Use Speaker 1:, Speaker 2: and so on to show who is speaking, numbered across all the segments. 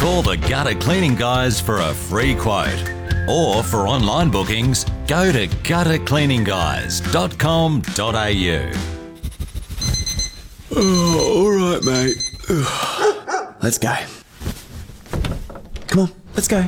Speaker 1: Call the Gutter Cleaning Guys for a free quote. Or for online bookings, go to guttercleaninguys.com.au.
Speaker 2: Oh, all right, mate. Let's go. Come on, let's go.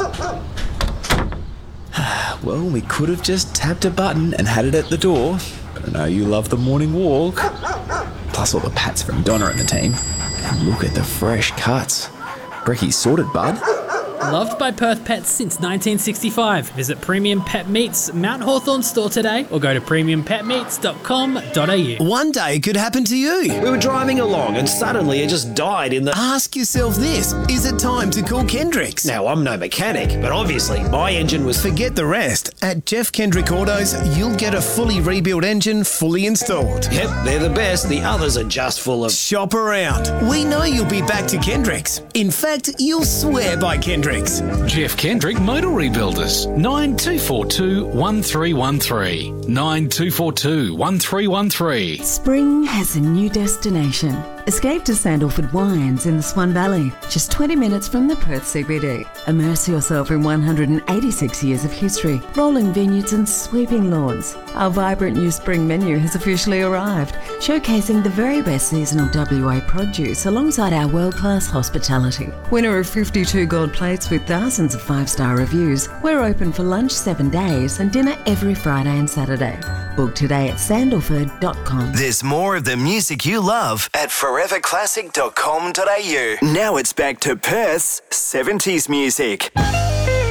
Speaker 2: Well, we could have just tapped a button and had it at the door. But I know you love the morning walk. Plus all the pats from Donna and the team. And look at the fresh cuts. Brecky's sorted, bud.
Speaker 3: Loved by Perth Pets since 1965. Visit Premium Pet Meats Mount Hawthorn store today or go to premiumpetmeats.com.au.
Speaker 4: One day could happen to you.
Speaker 5: We were driving along and suddenly it just died in the...
Speaker 4: Ask yourself this, is it time to call Kendricks?
Speaker 5: Now, I'm no mechanic, but obviously my engine was...
Speaker 4: Forget the rest. At Jeff Kendrick Autos, you'll get a fully rebuilt engine fully installed.
Speaker 5: Yep, they're the best. The others are just full of...
Speaker 4: Shop around. We know you'll be back to Kendricks. In fact, you'll swear by Kendricks.
Speaker 6: Jeff Kendrick Motor Rebuilders, 9242 1313. 9242 1313.
Speaker 7: Spring has a new destination. Escape to Sandalford Wines in the Swan Valley, just 20 minutes from the Perth CBD. Immerse yourself in 186 years of history, rolling vineyards and sweeping lawns. Our vibrant new spring menu has officially arrived, showcasing the very best seasonal WA produce alongside our world-class hospitality. Winner of 52 gold plates with thousands of 5-star reviews, we're open for lunch 7 days and dinner every Friday and Saturday. Book today at sandalford.com.
Speaker 8: There's more of the music you love at foreverclassic.com.au. Now it's back to Perth's 70s music.